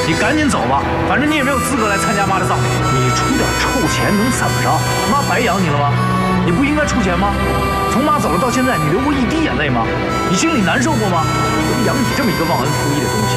你赶紧走吧，反正你也没有资格来参加妈的葬礼。你出点臭钱能怎么着？妈白养你了吗？你不应该出钱吗？从妈走了到现在，你流过一滴眼泪吗？你心里难受过吗？我养你这么一个忘恩负义的东西。